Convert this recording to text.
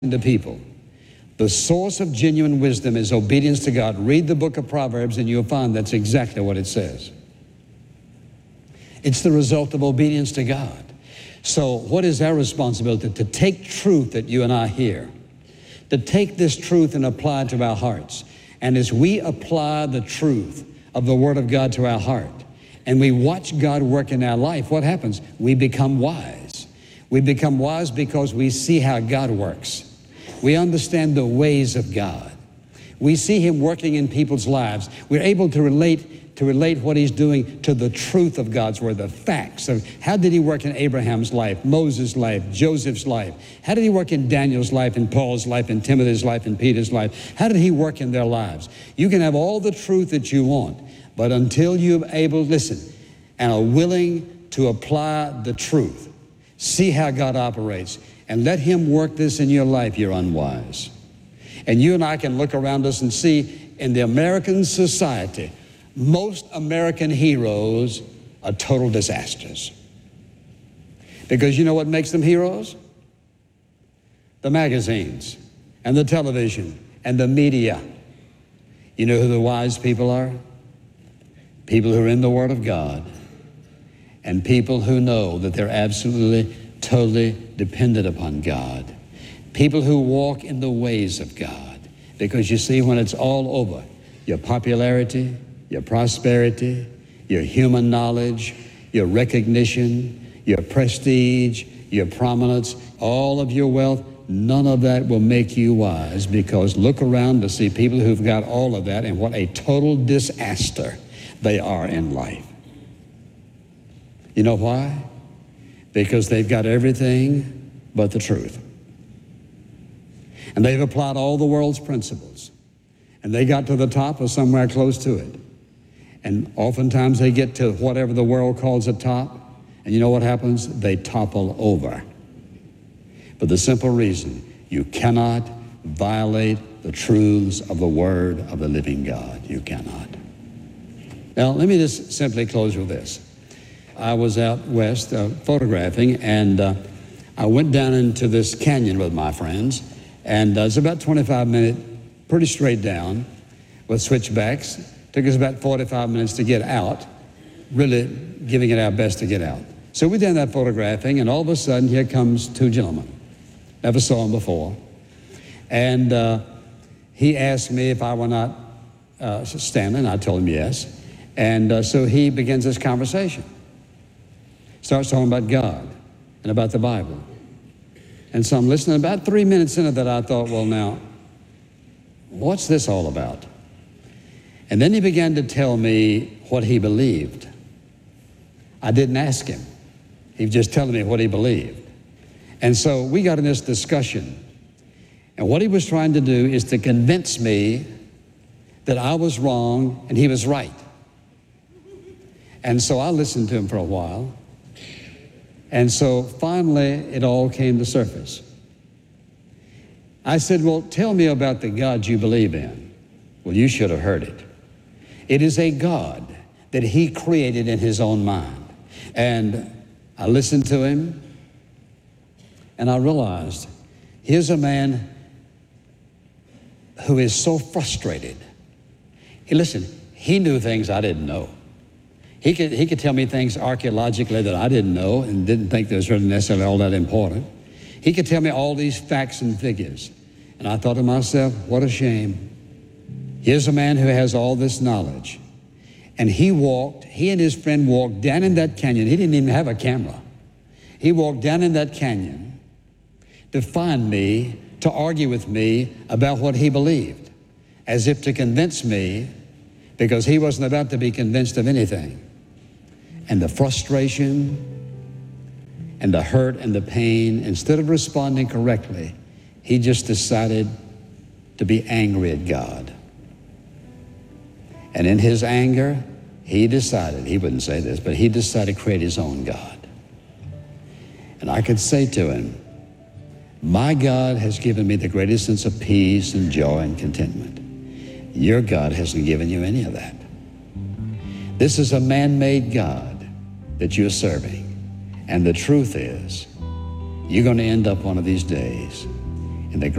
to people. The source of genuine wisdom is obedience to God. Read the book of Proverbs and you'll find that's exactly what it says. It's the result of obedience to God. So what is our responsibility? To take truth that you and I hear, to take this truth and apply it to our hearts. And as we apply the truth of the Word of God to our heart, and we watch God work in our life, what happens? We become wise. We become wise because we see how God works. We understand the ways of God. We see Him working in people's lives. We're able to relate what He's doing to the truth of God's Word, the facts of how did He work in Abraham's life, Moses' life, Joseph's life? How did He work in Daniel's life, in Paul's life, in Timothy's life, in Peter's life? How did He work in their lives? You can have all the truth that you want, but until you're able, listen, and are willing to apply the truth, see how God operates, and let Him work this in your life, you're unwise. And you and I can look around us and see in the American society, most American heroes are total disasters. Because you know what makes them heroes? The magazines and the television and the media. You know who the wise people are? People who are in the Word of God and people who know that they're absolutely, totally dependent upon God. People who walk in the ways of God. Because you see, when it's all over, your popularity, your prosperity, your human knowledge, your recognition, your prestige, your prominence, all of your wealth, none of that will make you wise, because look around to see people who've got all of that and what a total disaster they are in life. You know why? Because they've got everything but the truth. And they've applied all the world's principles. And they got to the top or somewhere close to it. And oftentimes they get to whatever the world calls a top, and you know what happens? They topple over. For the simple reason, you cannot violate the truths of the Word of the living God. You cannot. Now, let me just simply close with this. I was out west photographing, and I went down into this canyon with my friends, and it's about 25 minutes, pretty straight down with switchbacks. Took us about 45 minutes to get out, really giving it our best to get out. So we're down that photographing, and all of a sudden, here comes two gentlemen. Never saw them before. And he asked me if I were not standing. I told him yes. And so he begins this conversation. Starts talking about God and about the Bible. And so I'm listening. About 3 minutes into that, I thought, well, now, what's this all about? And then he began to tell me what he believed. I didn't ask him. He was just telling me what he believed. And so we got in this discussion. And what he was trying to do is to convince me that I was wrong and he was right. And so I listened to him for a while. And so finally, it all came to surface. I said, well, tell me about the God you believe in. Well, you should have heard it. It is a God that He created in His own mind. And I listened to him, and I realized, here's a man who is so frustrated. He knew things I didn't know. He could tell me things archaeologically that I didn't know and didn't think they was really necessarily all that important. He could tell me all these facts and figures. And I thought to myself, what a shame. Here's a man who has all this knowledge. And he and his friend walked down in that canyon. He didn't even have a camera. He walked down in that canyon to find me, to argue with me about what he believed, as if to convince me, because he wasn't about to be convinced of anything. And the frustration and the hurt and the pain, instead of responding correctly, he just decided to be angry at God. And in his anger, he decided, he wouldn't say this, but he decided to create his own God. And I could say to him, my God has given me the greatest sense of peace and joy and contentment. Your God hasn't given you any of that. This is a man-made God that you're serving. And the truth is, you're going to end up one of these days